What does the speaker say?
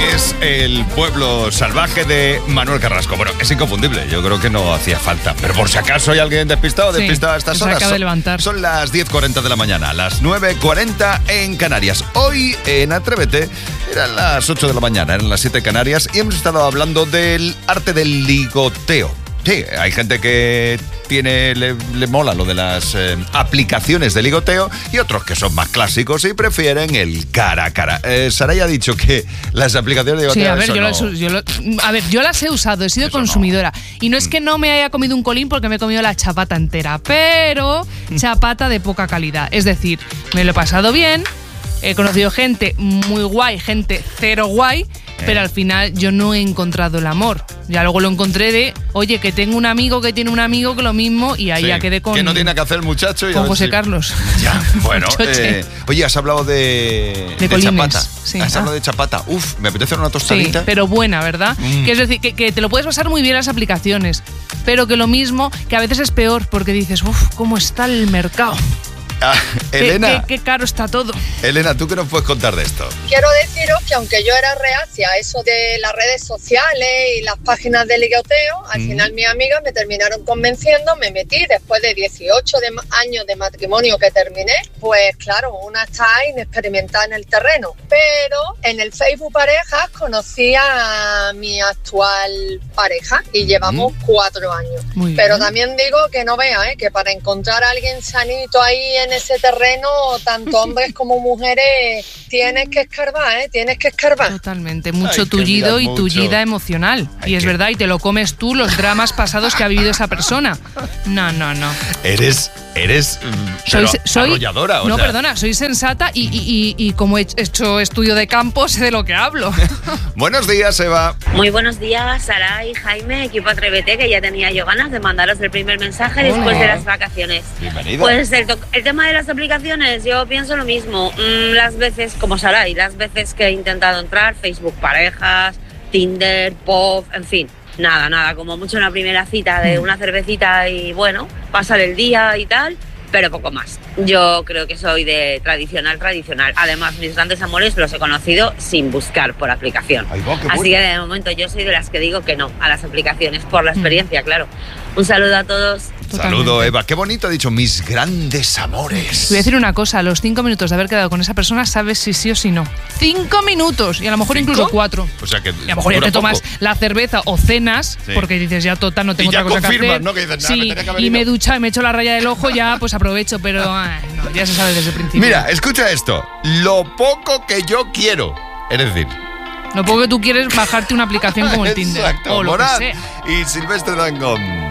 es el pueblo salvaje de Manuel Carrasco. Bueno, es inconfundible, yo creo que no hacía falta. Pero por si acaso hay alguien despistado a estas horas. Se acaba de levantar. Son las 10:40 de la mañana, las 9:40 en Canarias. Hoy en Atrévete eran las 8 de la mañana, eran las 7 Canarias, y hemos estado hablando del arte del ligoteo. Sí, hay gente que le mola lo de las aplicaciones de ligoteo y otros que son más clásicos y prefieren el cara a cara. Saraya ha dicho que las aplicaciones de ligoteo... Sí, a ver, yo las he usado, he sido consumidora. Y no es que no me haya comido un colín porque me he comido la chapata entera, pero chapata de poca calidad. Es decir, me lo he pasado bien, he conocido gente muy guay, gente cero guay, pero al final yo no he encontrado el amor. Ya luego lo encontré de, oye, que tengo un amigo que tiene un amigo que lo mismo, y ahí ya quedé con... Que no tiene que hacer el muchacho. Con José Carlos. Ya, bueno. Oye, has hablado de chapata. Sí, has hablado de chapata. Uf, me apetece una tostadita. Sí, pero buena, ¿verdad? Que es decir, que te lo puedes pasar muy bien las aplicaciones, pero que lo mismo, que a veces es peor, porque dices, ¿cómo está el mercado? Elena, qué caro está todo. Elena, ¿tú qué nos puedes contar de esto? Quiero deciros que aunque yo era reacia a eso de las redes sociales y las páginas de ligoteo, al final mis amigas me terminaron convenciendo, me metí después de 18 años de matrimonio que terminé. Pues claro, una está inexperimentada en el terreno, pero en el Facebook Parejas conocí a mi actual pareja y llevamos 4 años. Pero también digo que no vea, que para encontrar a alguien sanito ahí en ese terreno, tanto hombres como mujeres, tienes que escarbar, Totalmente, mucho tullido y tullida emocional. Y es verdad, y te lo comes tú, los dramas pasados que ha vivido esa persona. No. Eres arrolladora. No, perdona, soy sensata y como he hecho estudio de campo, sé de lo que hablo. Buenos días, Eva. Muy buenos días, Sara y Jaime, equipo Atrévete, que ya tenía yo ganas de mandaros el primer mensaje después de las vacaciones. Bienvenida. Pues el tema de las aplicaciones, yo pienso lo mismo. Las veces, como Sara, y las veces que he intentado entrar, Facebook Parejas, Tinder, Pop, en fin, nada, como mucho una primera cita de una cervecita y bueno, pasar el día y tal, pero poco más. Yo creo que soy de tradicional. Además, mis grandes amores los he conocido sin buscar por aplicación. Así que de momento yo soy de las que digo que no a las aplicaciones, por la experiencia, claro. Un saludo a todos. Saludo, Eva. Qué bonito ha dicho, mis grandes amores. Voy a decir una cosa, a los 5 minutos de haber quedado con esa persona sabes si sí o si no. 5 minutos, y a lo mejor incluso 4. O sea que y a lo mejor ya te tomas la cerveza o cenas, porque dices, ya total, no tengo otra cosa que hacer. ¿No? Que dices, y me ducha y me echo la raya del ojo, ya pues aprovecho, pero no, ya se sabe desde el principio. Mira, escucha esto. Lo poco que yo quiero, es decir... Lo poco que tú quieres bajarte una aplicación como el Tinder. Exacto, o lo Morad que sea. y Silvestre Dangond.